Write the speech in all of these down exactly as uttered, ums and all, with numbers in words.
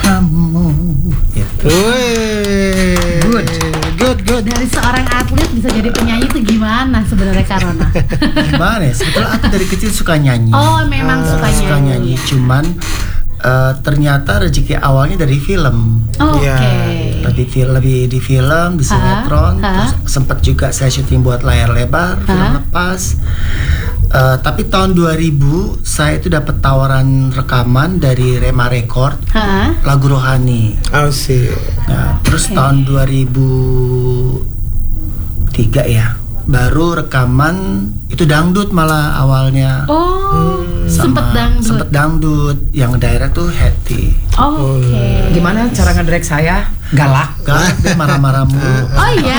kamu. Gitu. Good, good, good. Dari seorang atlet bisa jadi penyanyi itu gimana sebenarnya Karona? Gimana ya? Sebetulnya aku dari kecil suka nyanyi. Oh, memang Uh, suka suka nyanyi. nyanyi. Cuman uh, ternyata rezeki awalnya dari film. Oh, Oke. Ya. Lebih film, lebih di film, di sinetron. Ha? Terus sempat juga saya syuting buat layar lebar, film lepas. Uh, tapi tahun dua ribu saya itu dapat tawaran rekaman dari Rema Record, Hah? lagu Rohani. Oh sih. Nah, terus Oke. tahun dua ribu tiga ya, baru rekaman itu dangdut malah awalnya. Oh, sempet Sama- dangdut. Sempet dangdut, yang daerah tuh Hetty. Oh, Oke. Gimana cara ngedirect saya? Galak. Galak dia marah-marah mulu. Oh iya.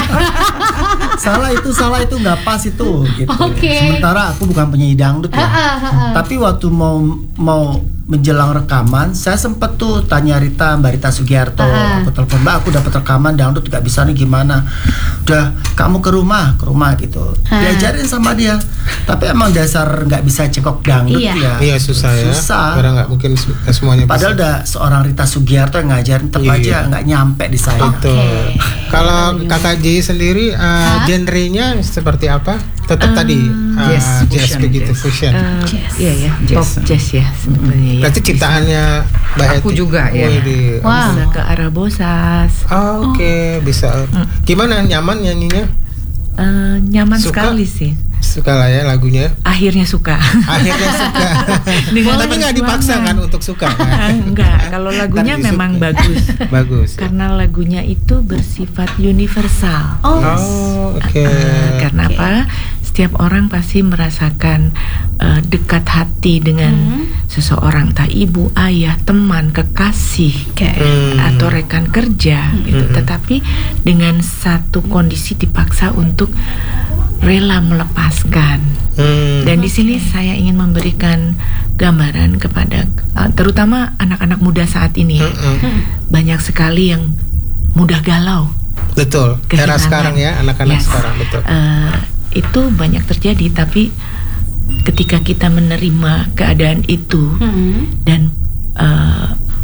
Salah itu, salah itu nggak pas itu gitu. Oke. Sementara aku bukan penyanyi dangdut ya. Ha, ha, ha, ha. Tapi waktu mau mau menjelang rekaman, saya sempet tuh tanya Rita, Mbak Rita Sugiarto. Ah. Aku telepon, Mbak, aku dapat rekaman dangdut, nggak bisa nih gimana? Udah, kamu ke rumah, ke rumah gitu. Ah. Diajarin sama dia. Tapi emang dasar nggak bisa cekok dangdut Iya. ya. Iya susah ya. Susah. Karena nggak mungkin su- semuanya Padahal bisa. udah seorang Rita Sugiarto yang ngajarin, tetap Iya. aja nggak nyampe di saya. Betul. Oke. Kalau Kakak J sendiri, uh, Hah? genrenya seperti apa? Tetap tadi uh, jazz, jazz fusion, begitu jazz. fusion. Uh, Jazz. Iya ya, Jazz. pop jazz ya sebetulnya ya. Berarti ciptaannya Mbak Aku Hetty? juga, ya. Widih. Wow. Bisa ke arah bosas. Oh, Oke, bisa. Gimana, nyaman nyanyinya? Uh, nyaman Suka? sekali sih. Suka lah ya lagunya. Akhirnya suka. Akhirnya suka. Dengan Tapi nggak dipaksa kan perjuangan. untuk suka kan? Enggak, kalau lagunya Ntar disuka. memang bagus. Bagus. ya. Karena lagunya itu bersifat universal. Oh, Oh, oke. Uh, karena Oke. apa? Setiap orang pasti merasakan uh, dekat hati dengan Hmm. seseorang, entah ibu, ayah, teman, kekasih, Oke. Hmm. atau rekan kerja, gitu. Hmm. Tetapi dengan satu kondisi dipaksa untuk rela melepaskan. Hmm. Dan di sini saya ingin memberikan gambaran kepada uh, terutama anak-anak muda saat ini. ya. Mm-mm. Banyak sekali yang mudah galau. Betul. Era Kehilangan. sekarang ya, anak-anak Yes. sekarang betul. Eh, itu banyak terjadi, tapi ketika kita menerima keadaan itu Hmm. dan eh,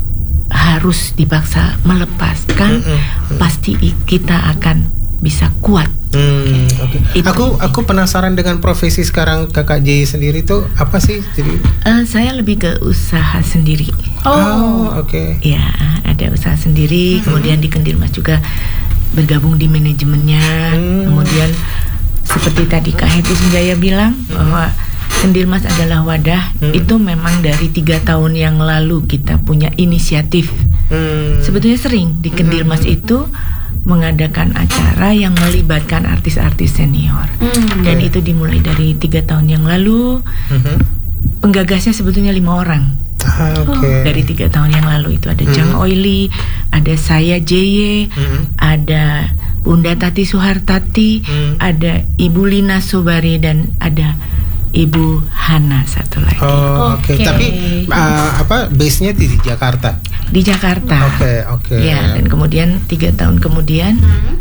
harus dipaksa melepaskan, Mm-mm. Mm. pasti i- kita akan bisa kuat. Hmm, oke. Itu Aku aku penasaran dengan profesi sekarang Kakak J sendiri tuh apa sih? Jadi Eh, saya lebih ke usaha sendiri. Oh. oke. Ya, ada usaha sendiri. Kemudian di Kendilmas juga bergabung di manajemennya. Hmm. Kemudian seperti tadi Kak Hetty Sunjaya bilang bahwa Kendilmas adalah wadah. Hmm. Itu memang dari tiga tahun yang lalu kita punya inisiatif. Hmm. Sebetulnya sering di Kendilmas itu mengadakan acara yang melibatkan artis-artis senior. Hmm. Dan itu dimulai dari tiga tahun yang lalu. Mhm. Penggagasnya sebetulnya lima orang. Ah, oke. Dari tiga tahun yang lalu itu ada Jang Hmm. Oili, ada saya J Y, Mhm. ada Bunda Tati Suhartati, Hmm. ada Ibu Lina Sobari, dan ada Ibu Hana satu lagi Oh, oke. Oke. Tapi uh, apa base-nya di Jakarta. di Jakarta. Oke, oke. Ya, dan kemudian tiga tahun kemudian Hmm.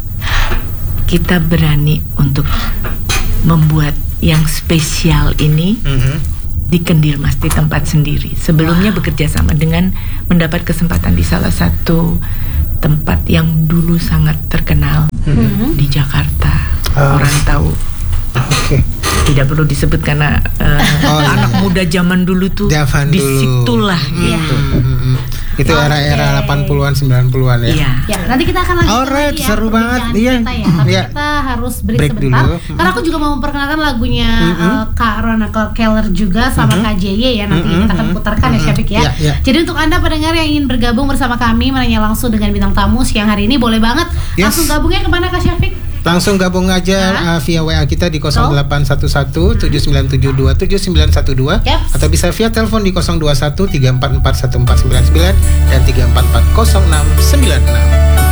kita berani untuk membuat yang spesial ini Mhm. di Kendilmas, di tempat sendiri. Sebelumnya bekerja sama dengan mendapat kesempatan di salah satu tempat yang dulu sangat terkenal Hmm. di Jakarta. Ah. Orang tahu, Oke. tidak perlu disebut karena uh, Oh, iya. anak muda zaman dulu tuh Zaman di dulu. situlah gitu. Mhm. Itu era-era Oke. delapan puluhan sembilan puluhan ya. Iya. Ya, nanti kita akan lanjutkan Alright, lagi ya seru banget. perbincangan Iya. kita ya. Tapi Iya. kita harus break, Break sebentar. dulu. Karena aku juga mau memperkenalkan lagunya eh, Kak Rona Keller juga sama Kak J Y ya. Nanti kita akan putarkan ya Syafiq ya. Iya, iya. Jadi untuk Anda pendengar yang ingin bergabung bersama kami menanya langsung dengan bintang tamu siang hari ini, boleh banget Yes. langsung gabungnya kemana Kak Syafiq? Langsung gabung aja Hah? uh, via W A kita di nol delapan satu satu tujuh sembilan tujuh dua tujuh sembilan satu dua Yaps. atau bisa via telepon di nol dua satu tiga empat empat satu empat sembilan sembilan dan tiga empat empat nol enam sembilan enam.